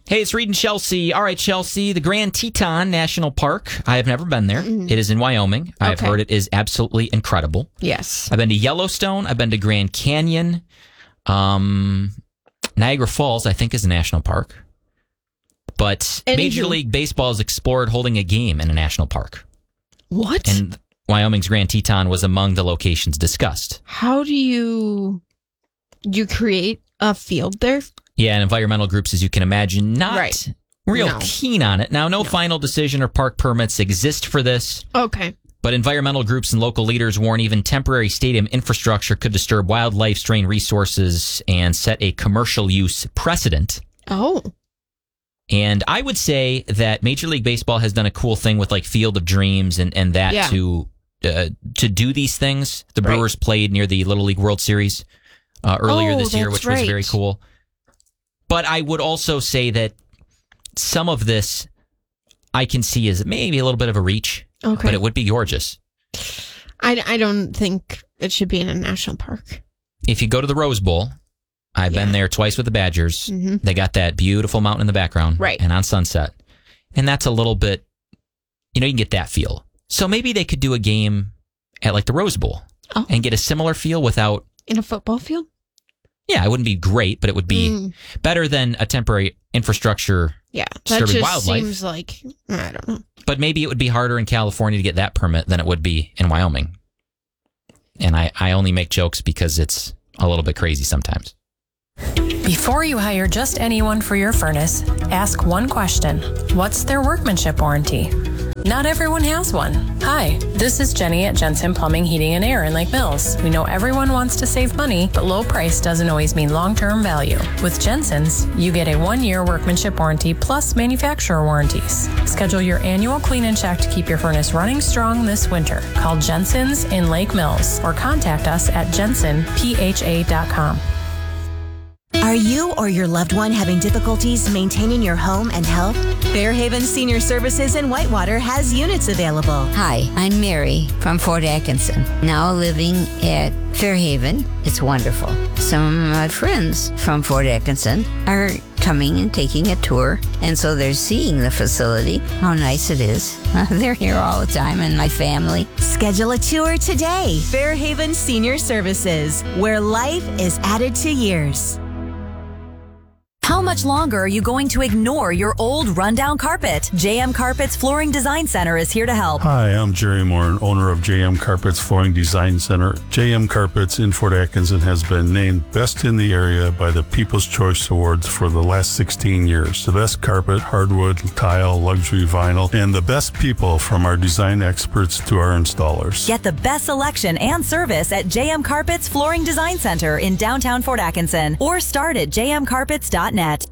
Hey, it's Reed and Chelsea. All right, Chelsea, the Grand Teton National Park. I have never been there. It is in Wyoming. I've heard it is absolutely incredible. Yes. I've been to Yellowstone. I've been to Grand Canyon. Niagara Falls, I think, is a national park. But Major League Baseball has explored holding a game in a national park. What? And Wyoming's Grand Teton was among the locations discussed. How do you create a field there? Yeah, and environmental groups, as you can imagine, not keen on it. Now, no final decision or park permits exist for this. Okay. But environmental groups and local leaders warn even temporary stadium infrastructure could disturb wildlife, strain resources, and set a commercial use precedent. Oh. And I would say that Major League Baseball has done a cool thing with like Field of Dreams and that to do these things. The Brewers played near the Little League World Series earlier this year, which was very cool. But I would also say that some of this I can see as maybe a little bit of a reach, but it would be gorgeous. I don't think it should be in a national park. If you go to the Rose Bowl, I've been there twice with the Badgers. They got that beautiful mountain in the background and on Sunset. And that's a little bit, you can get that feel. So maybe they could do a game at like the Rose Bowl and get a similar feel without... In a football field? Yeah, it wouldn't be great, but it would be better than a temporary infrastructure disturbing wildlife. Seems like, I don't know. But maybe it would be harder in California to get that permit than it would be in Wyoming. And I only make jokes because it's a little bit crazy sometimes. Before you hire just anyone for your furnace, ask one question. What's their workmanship warranty? Not everyone has one. Hi, this is Jenny at Jensen Plumbing, Heating, and Air in Lake Mills. We know everyone wants to save money, but low price doesn't always mean long-term value. With Jensen's, you get a 1-year workmanship warranty plus manufacturer warranties. Schedule your annual clean and check to keep your furnace running strong this winter. Call Jensen's in Lake Mills or contact us at jensenpha.com. Are you or your loved one having difficulties maintaining your home and health? Fairhaven Senior Services in Whitewater has units available. Hi, I'm Mary from Fort Atkinson, now living at Fairhaven. It's wonderful. Some of my friends from Fort Atkinson are coming and taking a tour, and so they're seeing the facility, how nice it is. They're here all the time, and my family. Schedule a tour today. Fairhaven Senior Services, where life is added to years. How much longer are you going to ignore your old rundown carpet? JM Carpets Flooring Design Center is here to help. Hi, I'm Jerry Moore, owner of JM Carpets Flooring Design Center. JM Carpets in Fort Atkinson has been named best in the area by the People's Choice Awards for the last 16 years. The best carpet, hardwood, tile, luxury vinyl, and the best people from our design experts to our installers. Get the best selection and service at JM Carpets Flooring Design Center in downtown Fort Atkinson or start at jmcarpets.net.